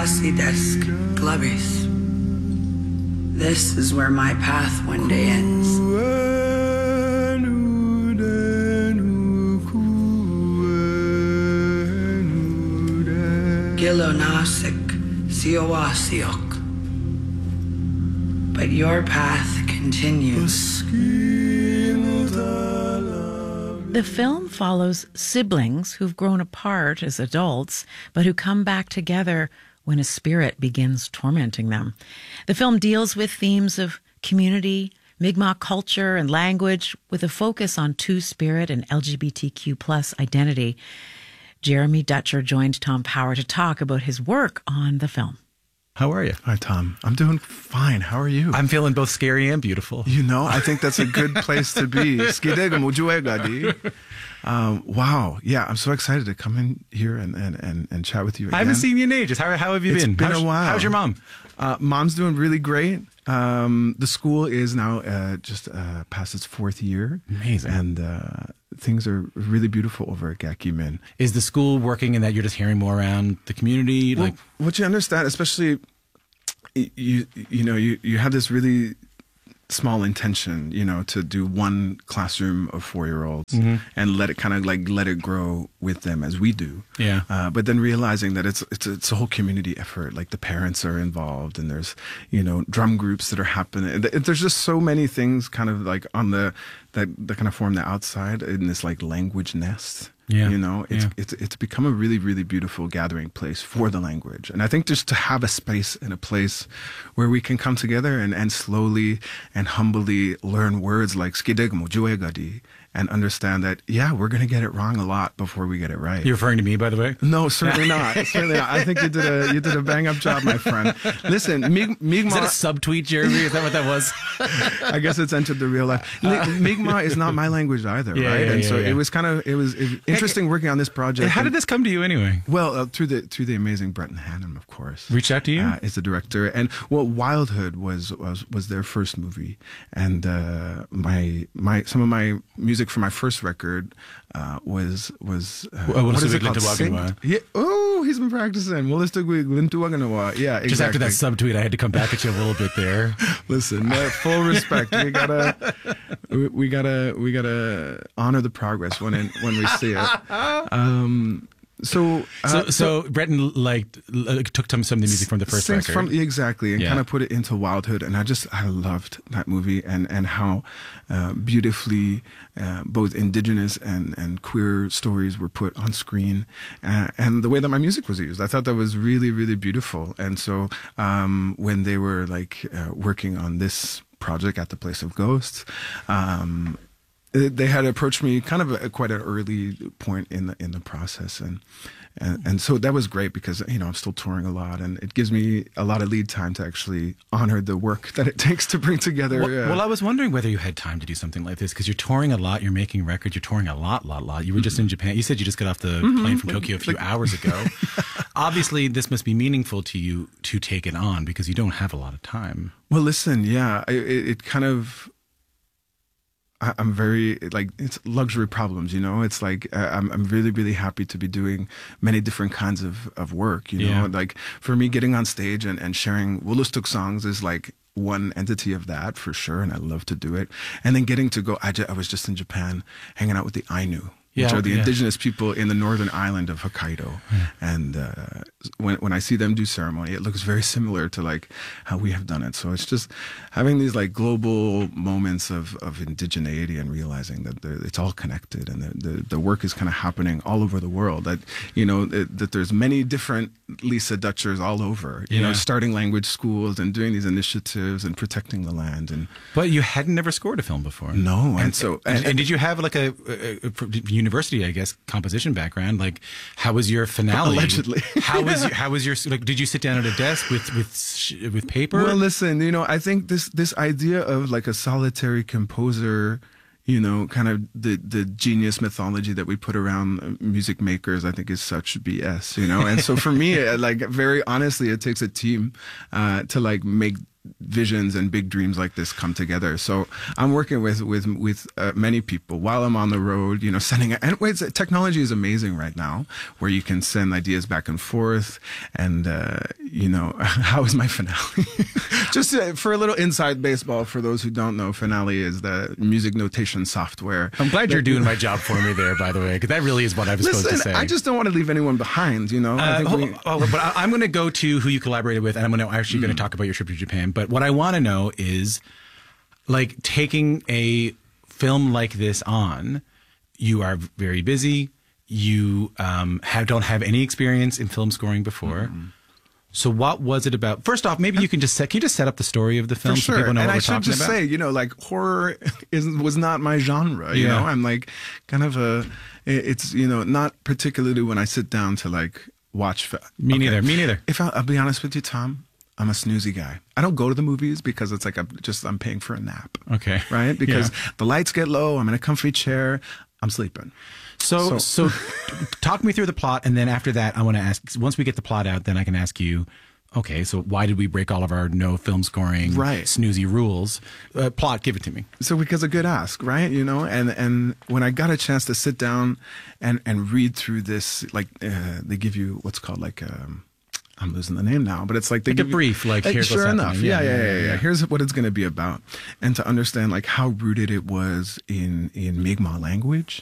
Desk Glubbies. This is where my path one day ends. Gilonasik Siowasiok. But your path continues. The film follows siblings who've grown apart as adults, but who come back together when a spirit begins tormenting them. The film deals with themes of community, Mi'kmaq culture, and language, with a focus on Two-Spirit and LGBTQ plus identity. Jeremy Dutcher joined Tom Power to talk about his work on the film. How are you? Hi, Tom. I'm doing fine. How are you? I'm feeling both scary and beautiful. You know, I think that's a good place to be. Wow. Yeah, I'm so excited to come in here and chat with you again. I haven't seen you in ages. How have you been? It's been a while. How's your mom? Mom's doing really great. The school is now just past its 4th year. Amazing. And things are really beautiful over at Gakimin. Is the school working in that you're just hearing more around the community? Well, what you understand, especially, you have this really small intention, to do one classroom of 4-year-olds and let it kind of let it grow with them as we do. Yeah. But then realizing that it's a whole community effort. Like the parents are involved, and there's drum groups that are happening. There's just so many things kind of like on that kind of form the outside in this like language nest. Yeah. It's become a really, really beautiful gathering place for the language. And I think just to have a space and a place where we can come together and slowly and humbly learn words like skidegmo, juegadi, and understand that, yeah, we're going to get it wrong a lot before we get it right. You're referring to me, by the way? No, certainly not. Certainly not. I think you did a bang up job, my friend. Listen, Mi'kmaq. Is that a subtweet, Jeremy? Is that what that was? I guess it's entered the real life. Mi'kmaq is not my language either, right? And so it was interesting working on this project. How did this come to you anyway? Well, through the amazing Breton Hannum, of course. Reached out to you? Is the director, and Wildhood was their first movie, and some of my music for my first record was what is it called? Yeah. Oh, he's been practicing. Yeah, exactly. Just after that subtweet, I had to come back at you a little bit there. Listen, full respect. We gotta honor the progress when we see it. So Breton took some of the music from the first record. Exactly, and kind of put it into Wildhood, and I loved that movie and how beautifully both indigenous and queer stories were put on screen, and the way that my music was used. I thought that was really, really beautiful. And so when they were working on this project at the Place of Ghosts, they had approached me kind of at quite an early point in the process, and so that was great because I'm still touring a lot, and it gives me a lot of lead time to actually honor the work that it takes to bring together. Well, I was wondering whether you had time to do something like this, because you're touring a lot, you're making records, you're touring a lot. You were just in Japan. You said you just got off the plane from Tokyo a few hours ago. Obviously, this must be meaningful to you to take it on because you don't have a lot of time. Well, listen, yeah, it kind of. I'm very it's luxury problems, It's like I'm really, really happy to be doing many different kinds of work, Like for me, getting on stage and sharing Wooloostook songs is like one entity of that for sure, and I love to do it. And then getting to go, I was just in Japan hanging out with the Ainu, which are the indigenous people in the northern island of Hokkaido. And when I see them do ceremony, it looks very similar to how we have done it. So it's just having these global moments of indigeneity and realizing that it's all connected, and the work is kind of happening all over the world. That that there's many different Lisa Dutchers all over. Starting language schools and doing these initiatives and protecting the land. But you had never scored a film before. No, and did you have a university, I guess, composition background? How was your finale? Allegedly. How was your did you sit down at a desk with paper? Well, listen, I think this idea of a solitary composer, kind of the genius mythology that we put around music makers, I think is such BS, And so for me, very honestly, it takes a team to make visions and big dreams like this come together. So I'm working with many people while I'm on the road, you know, sending, and technology is amazing right now where you can send ideas back and forth. And, you know, how is my Finale? Just for a little inside baseball, for those who don't know, Finale is the music notation software. I'm glad you're doing my job for me there, by the way, because that really is what I was supposed to say. I just don't want to leave anyone behind, you know. But I'm going to go to who you collaborated with, and I'm actually going to talk about your trip to Japan. But what I want to know is, like, taking a film like this on, you are very busy. You don't have any experience in film scoring before. So what was it about? First off, maybe you can just set up the story of the film for sure. So people know and what I we're should talking just about? say, you know, like horror was not my genre. You know, I'm like kind of it's, you know, not particularly when I sit down to like watch. Me neither. If I'll be honest with you, Tom, I'm a snoozy guy. I don't go to the movies because it's like I'm paying for a nap. Okay. Right? Because the lights get low. I'm in a comfy chair. I'm sleeping. So talk me through the plot, and then after that, I want to ask. Once we get the plot out, then I can ask you. Okay, so why did we break all of our no film scoring snoozy rules? Plot, give it to me. So because a good ask, right? You know, and when I got a chance to sit down and read through this, like they give you what's called like I'm losing the name now, but it's like they give a brief, like here's sure what's enough, happening. Yeah. Here's what it's going to be about, and to understand like how rooted it was in Mi'kmaq language,